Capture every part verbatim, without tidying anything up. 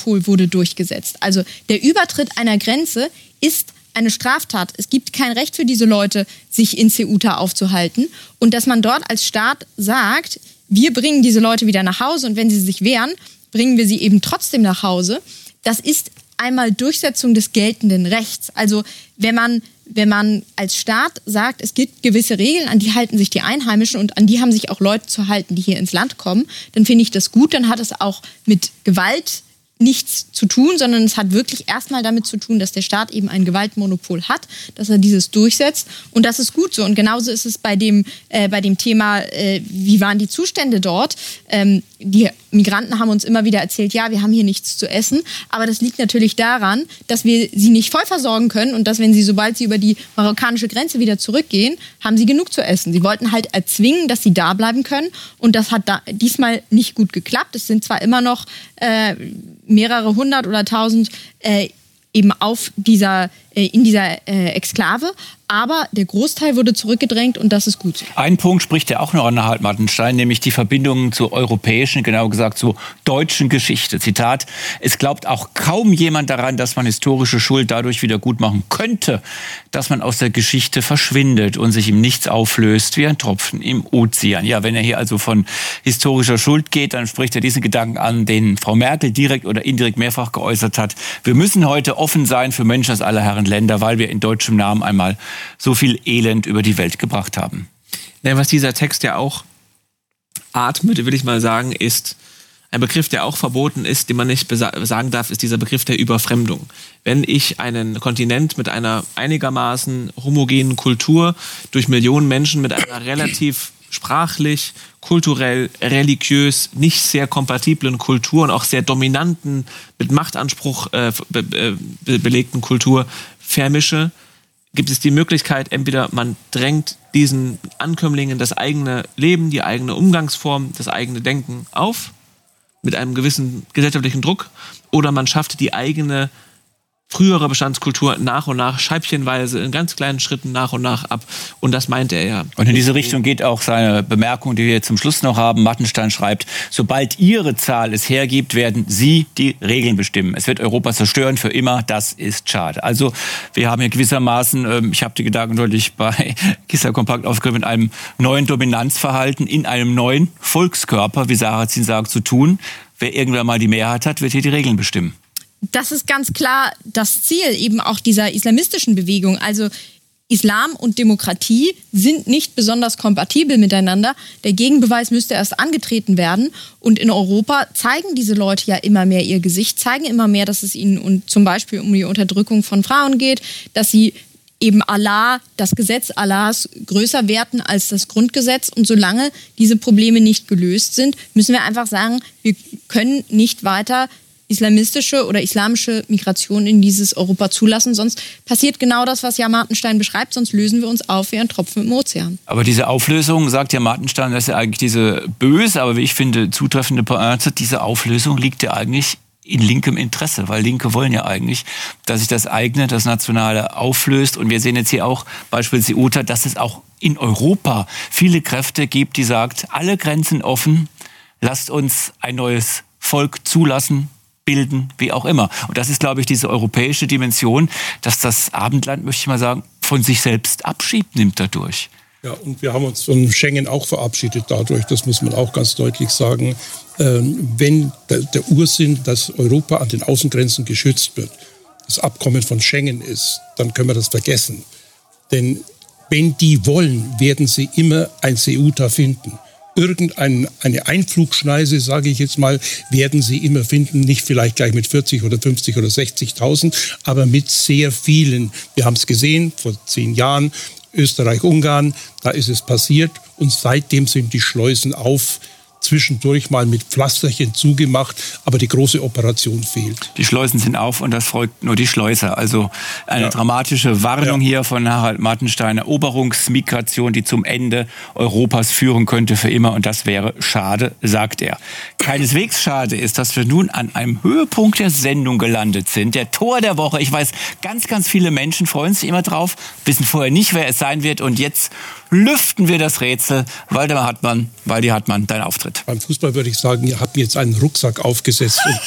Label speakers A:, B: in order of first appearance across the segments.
A: Gewaltmonopol wurde durchgesetzt. Also der Übertritt einer Grenze ist eine Straftat. Es gibt kein Recht für diese Leute, sich in Ceuta aufzuhalten. Und dass man dort als Staat sagt, wir bringen diese Leute wieder nach Hause und wenn sie sich wehren, bringen wir sie eben trotzdem nach Hause. Das ist einmal Durchsetzung des geltenden Rechts. Also wenn man, wenn man als Staat sagt, es gibt gewisse Regeln, an die halten sich die Einheimischen und an die haben sich auch Leute zu halten, die hier ins Land kommen, dann finde ich das gut. Dann hat es auch mit Gewalt nichts zu tun, sondern es hat wirklich erstmal damit zu tun, dass der Staat eben ein Gewaltmonopol hat, dass er dieses durchsetzt und das ist gut so. Und genauso ist es bei dem, äh, bei dem Thema, äh, wie waren die Zustände dort? Ähm, die Migranten haben uns immer wieder erzählt, ja, wir haben hier nichts zu essen, aber das liegt natürlich daran, dass wir sie nicht voll versorgen können und dass, wenn sie, sobald sie über die marokkanische Grenze wieder zurückgehen, haben sie genug zu essen. Sie wollten halt erzwingen, dass sie da bleiben können und das hat da diesmal nicht gut geklappt. Es sind zwar immer noch äh, mehrere hundert oder tausend äh, eben auf dieser, äh, in dieser äh, Exklave. Aber der Großteil wurde zurückgedrängt und das ist gut.
B: Ein Punkt spricht ja auch noch an Harald Martenstein, nämlich die Verbindungen zur europäischen, genau gesagt zur deutschen Geschichte. Zitat, es glaubt auch kaum jemand daran, dass man historische Schuld dadurch wieder gut machen könnte, dass man aus der Geschichte verschwindet und sich im Nichts auflöst wie ein Tropfen im Ozean. Ja, wenn er hier also von historischer Schuld geht, dann spricht er diesen Gedanken an, den Frau Merkel direkt oder indirekt mehrfach geäußert hat. Wir müssen heute offen sein für Menschen aus aller Herren Länder, weil wir in deutschem Namen einmal so viel Elend über die Welt gebracht haben.
C: Ja, was dieser Text ja auch atmet, will ich mal sagen, ist ein Begriff, der auch verboten ist, den man nicht besa- sagen darf, ist dieser Begriff der Überfremdung. Wenn ich einen Kontinent mit einer einigermaßen homogenen Kultur durch Millionen Menschen mit einer relativ sprachlich, kulturell, religiös nicht sehr kompatiblen Kultur und auch sehr dominanten, mit Machtanspruch äh, be- be- belegten Kultur vermische, gibt es die Möglichkeit, entweder man drängt diesen Ankömmlingen das eigene Leben, die eigene Umgangsform, das eigene Denken auf, mit einem gewissen gesellschaftlichen Druck, oder man schafft die eigene frühere Bestandskultur nach und nach, scheibchenweise, in ganz kleinen Schritten nach und nach ab. Und das meint er ja.
B: Und in diese Richtung geht auch seine Bemerkung, die wir zum Schluss noch haben. Martenstein schreibt, sobald Ihre Zahl es hergibt, werden Sie die Regeln bestimmen. Es wird Europa zerstören für immer. Das ist schade. Also wir haben hier gewissermaßen, ich habe die Gedanken deutlich bei Kissa Kompakt aufgegriffen, mit einem neuen Dominanzverhalten in einem neuen Volkskörper, wie Sarrazin sagt, zu tun. Wer irgendwann mal die Mehrheit hat, wird hier die Regeln bestimmen.
A: Das ist ganz klar das Ziel eben auch dieser islamistischen Bewegung. Also Islam und Demokratie sind nicht besonders kompatibel miteinander. Der Gegenbeweis müsste erst angetreten werden. Und in Europa zeigen diese Leute ja immer mehr ihr Gesicht, zeigen immer mehr, dass es ihnen und zum Beispiel um die Unterdrückung von Frauen geht, dass sie eben Allah, das Gesetz Allahs größer werten als das Grundgesetz. Und solange diese Probleme nicht gelöst sind, müssen wir einfach sagen, wir können nicht weiter islamistische oder islamische Migration in dieses Europa zulassen. Sonst passiert genau das, was ja Martenstein beschreibt. Sonst lösen wir uns auf wie ein Tropfen im Ozean.
B: Aber diese Auflösung, sagt ja Martenstein, das ist ja eigentlich diese böse, aber wie ich finde, zutreffende Pointe, diese Auflösung liegt ja eigentlich in linkem Interesse, weil Linke wollen ja eigentlich, dass sich das eigene, das Nationale auflöst. Und wir sehen jetzt hier auch beispielsweise Ceuta, dass es auch in Europa viele Kräfte gibt, die sagt, alle Grenzen offen, lasst uns ein neues Volk zulassen, bilden, wie auch immer. Und das ist, glaube ich, diese europäische Dimension, dass das Abendland, möchte ich mal sagen, von sich selbst Abschied nimmt dadurch.
D: Ja, und wir haben uns von Schengen auch verabschiedet dadurch, das muss man auch ganz deutlich sagen. Ähm, wenn der, der Ursinn, dass Europa an den Außengrenzen geschützt wird, das Abkommen von Schengen ist, dann können wir das vergessen. Denn wenn die wollen, werden sie immer ein Ceuta finden. Irgendeine Einflugschneise, sage ich jetzt mal, werden sie immer finden. Nicht vielleicht gleich mit vierzig oder fünfzig oder sechzigtausend, aber mit sehr vielen. Wir haben es gesehen vor zehn Jahren, Österreich-Ungarn, da ist es passiert. Und seitdem sind die Schleusen auf, zwischendurch mal mit Pflasterchen zugemacht, aber die große Operation fehlt.
B: Die Schleusen sind auf und das freut nur die Schleuser. Also eine
D: ja.
B: dramatische Warnung ja. hier von Harald Martenstein, Eroberungsmigration, die zum Ende Europas führen könnte für immer, und das wäre schade, sagt er. Keineswegs schade ist, dass wir nun an einem Höhepunkt der Sendung gelandet sind, der Tor der Woche. Ich weiß, ganz, ganz viele Menschen freuen sich immer drauf, wissen vorher nicht, wer es sein wird, und jetzt lüften wir das Rätsel. Waldemar Hartmann, Waldi Hartmann, dein Auftritt.
D: Beim Fußball würde ich sagen, ihr habt mir jetzt einen Rucksack aufgesetzt und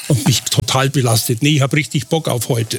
D: und mich total belastet. Nee, ich habe richtig Bock auf heute.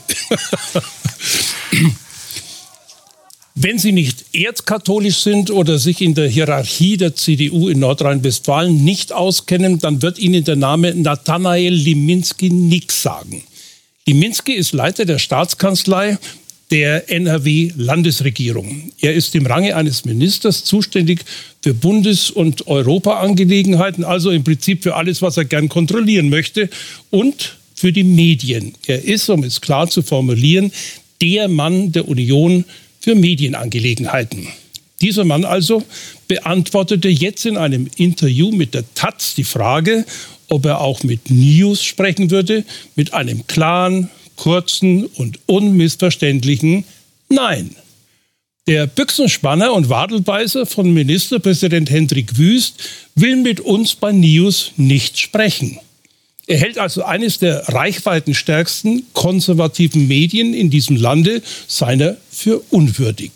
D: Wenn Sie nicht erzkatholisch sind oder sich in der Hierarchie der C D U in Nordrhein-Westfalen nicht auskennen, dann wird Ihnen der Name Nathanael Liminski nichts sagen. Liminski ist Leiter der Staatskanzlei der N R W-Landesregierung. Er ist im Range eines Ministers zuständig für Bundes- und Europaangelegenheiten, also im Prinzip für alles, was er gern kontrollieren möchte, und für die Medien. Er ist, um es klar zu formulieren, der Mann der Union für Medienangelegenheiten. Dieser Mann also beantwortete jetzt in einem Interview mit der Taz die Frage, ob er auch mit News sprechen würde, mit einem klaren, kurzen und unmissverständlichen Nein. Der Büchsenspanner und Wadelbeißer von Ministerpräsident Hendrik Wüst will mit uns bei News nicht sprechen. Er hält also eines der reichweitenstärksten konservativen Medien in diesem Lande seiner für unwürdig.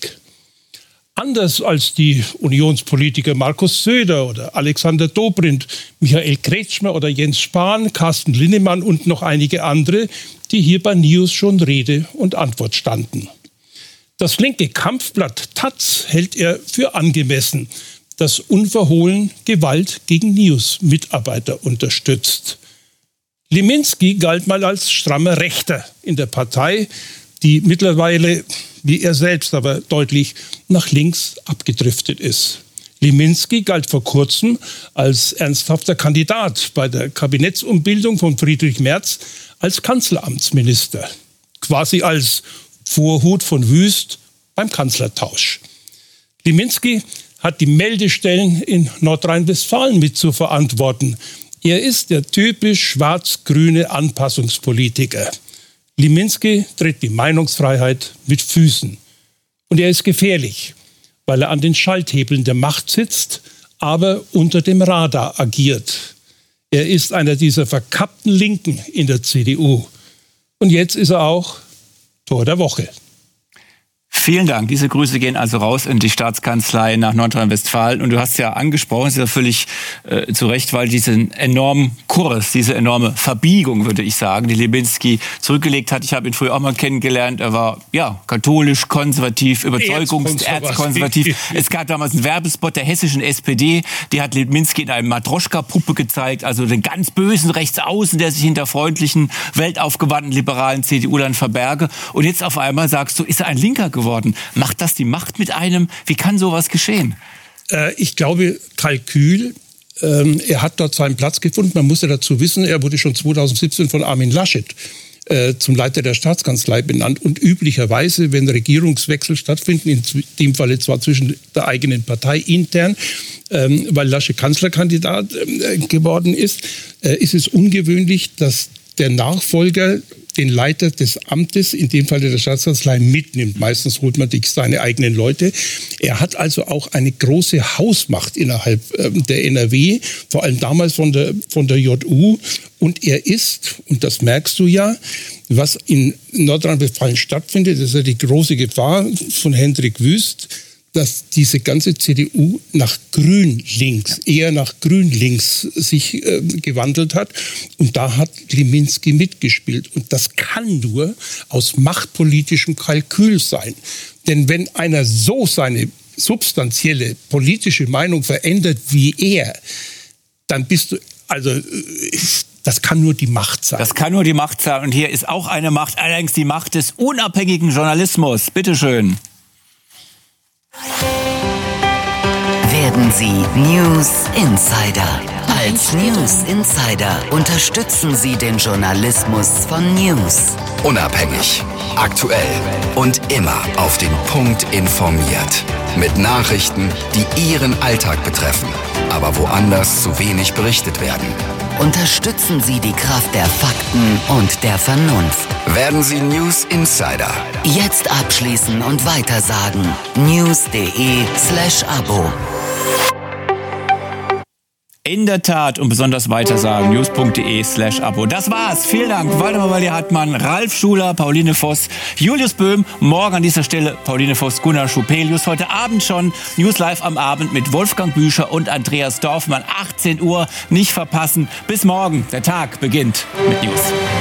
D: Anders als die Unionspolitiker Markus Söder oder Alexander Dobrindt, Michael Kretschmer oder Jens Spahn, Carsten Linnemann und noch einige andere, die hier bei News schon Rede und Antwort standen. Das linke Kampfblatt Taz hält er für angemessen, das unverhohlen Gewalt gegen News-Mitarbeiter unterstützt. Liminski galt mal als strammer Rechter in der Partei, die mittlerweile, wie er selbst aber deutlich, nach links abgedriftet ist. Liminski galt vor kurzem als ernsthafter Kandidat bei der Kabinettsumbildung von Friedrich Merz als Kanzleramtsminister, quasi als Vorhut von Wüst beim Kanzlertausch. Liminski hat die Meldestellen in Nordrhein-Westfalen mit zu verantworten. Er ist der typisch schwarz-grüne Anpassungspolitiker. Liminski tritt die Meinungsfreiheit mit Füßen. Und er ist gefährlich, weil er an den Schalthebeln der Macht sitzt, aber unter dem Radar agiert. Er ist einer dieser verkappten Linken in der C D U. Und jetzt ist er auch Tor der Woche.
B: Vielen Dank. Diese Grüße gehen also raus in die Staatskanzlei nach Nordrhein-Westfalen. Und du hast ja angesprochen, ist ja völlig äh, zu Recht, weil diesen enormen Kurs, diese enorme Verbiegung, würde ich sagen, die Liminski zurückgelegt hat. Ich habe ihn früher auch mal kennengelernt. Er war ja katholisch, konservativ, überzeugungserzkonservativ. Es gab damals einen Werbespot der hessischen S P D. Die hat Liminski in einem Matroschka-Puppe gezeigt, also den ganz bösen Rechtsaußen, der sich hinter freundlichen, weltaufgewandten, liberalen C D U-Lern verberge. Und jetzt auf einmal sagst du, ist er ein Linker geworden? Macht das die Macht mit einem? Wie kann sowas geschehen?
D: Äh, ich glaube, Kalkül. Ähm, er hat dort seinen Platz gefunden. Man muss ja dazu wissen, er wurde schon zweitausendsiebzehn von Armin Laschet äh, zum Leiter der Staatskanzlei benannt. Und üblicherweise, wenn Regierungswechsel stattfinden, in dem Falle zwar zwischen der eigenen Partei intern, ähm, weil Laschet Kanzlerkandidat äh, geworden ist, äh, ist es ungewöhnlich, dass der Nachfolger den Leiter des Amtes, in dem Fall der Staatskanzlei, mitnimmt. Meistens holt man seine eigenen Leute. Er hat also auch eine große Hausmacht innerhalb ähm, der N R W, vor allem damals von der, von der J U. Und er ist, und das merkst du ja, was in Nordrhein-Westfalen stattfindet, das ist ja die große Gefahr von Hendrik Wüst, dass diese ganze C D U nach grün-links, eher nach grün-links sich äh, gewandelt hat. Und da hat Liminski mitgespielt. Und das kann nur aus machtpolitischem Kalkül sein. Denn wenn einer so seine substanzielle politische Meinung verändert wie er, dann bist du, also das kann nur die Macht sein.
B: Das kann nur die Macht sein. Und hier ist auch eine Macht, allerdings die Macht des unabhängigen Journalismus. Bitte schön.
E: Werden Sie News Insider. Als News Insider unterstützen Sie den Journalismus von News.
F: Unabhängig, aktuell und immer auf den Punkt informiert. Mit Nachrichten, die Ihren Alltag betreffen, aber woanders zu wenig berichtet werden.
E: Unterstützen Sie die Kraft der Fakten und der Vernunft.
F: Werden Sie News Insider.
E: Jetzt abschließen und weitersagen. news.de slash Abo.
B: In der Tat und besonders weitersagen. news.de slash Abo. Das war's. Vielen Dank. Waldemar Walli-Hartmann, Ralf Schuler, Pauline Voss, Julius Böhm. Morgen an dieser Stelle Pauline Voss, Gunnar Schupelius. Heute Abend schon News Live am Abend mit Wolfgang Büscher und Andreas Dorfmann. achtzehn Uhr. Nicht verpassen. Bis morgen. Der Tag beginnt mit News.